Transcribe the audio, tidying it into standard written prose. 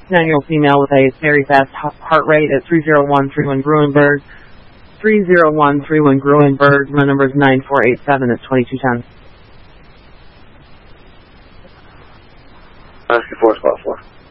9-year-old female with a very fast heart rate at 30131 Gruenberg. 30131 Gruenberg. My number is 9487 at 2210. Oscar 4, spot 4.